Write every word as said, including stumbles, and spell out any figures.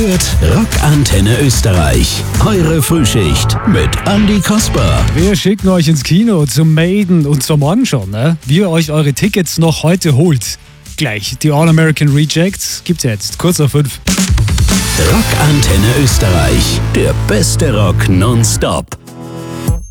hört Rockantenne Österreich. Eure Frühschicht mit Andy Kasper. Wir schicken euch ins Kino zum Maiden und zum Anschauen, ne? Wie ihr euch eure Tickets noch heute holt. Gleich, die All American Rejects gibt's jetzt, kurz nach fünf. Rockantenne Österreich, der beste Rock nonstop.